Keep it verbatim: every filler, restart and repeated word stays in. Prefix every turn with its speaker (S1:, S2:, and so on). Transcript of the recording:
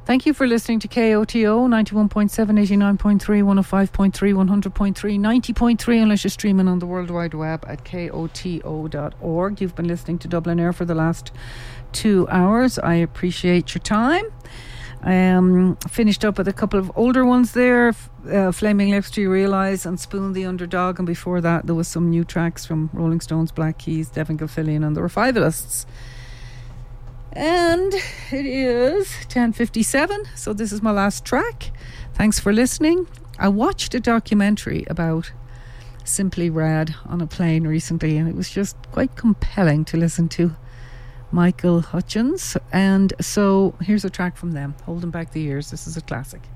S1: Thank you for listening to K O T O ninety-one point seven, eighty-nine point three, one oh five point three, one hundred point three, ninety point three unless you're streaming on the World Wide Web at K O T O dot org. You've been listening to Dublin Air for the last two hours. I appreciate your time. I um, finished up with a couple of older ones there, uh, Flaming Lips, Do You Realise, and Spoon the Underdog, and before that there was some new tracks from Rolling Stones, Black Keys, Devin Gilfillian and the Revivalists. And it is ten fifty-seven, so this is my last track. Thanks for listening. I watched a documentary about Simply Red on a plane recently, and it was just quite compelling to listen to. Michael Hutchence. And so here's a track from them, Holding Back the Years. This is a classic.